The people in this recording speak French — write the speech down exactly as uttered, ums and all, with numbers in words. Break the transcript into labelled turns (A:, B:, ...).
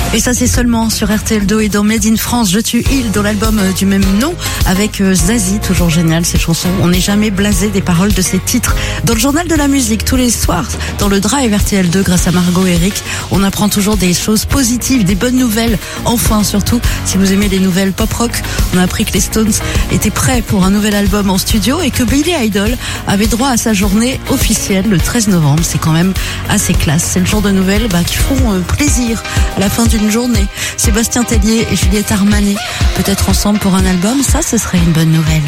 A: Et ça, c'est seulement sur R T L deux et dans Made in France, Je tue Il, dans l'album du même nom, avec Zazie, toujours génial ces chansons. On n'est jamais blasé des paroles de ces titres. Dans le journal de la musique, tous les soirs, dans le Drive R T L deux, grâce à Margot et Eric, on apprend toujours des choses positives, des bonnes nouvelles. Enfin, surtout, si vous aimez les nouvelles pop-rock, on a appris que les Stones étaient prêts pour un nouvel album en studio et que Billy Idol avait droit à sa journée officielle le treize novembre. C'est quand même assez classe. C'est le genre de nouvelles bah, qui font euh, plaisir à la fin d'une journée. Sébastien Tellier et Juliette Armanet, peut-être ensemble pour un album, ça ce serait une bonne nouvelle.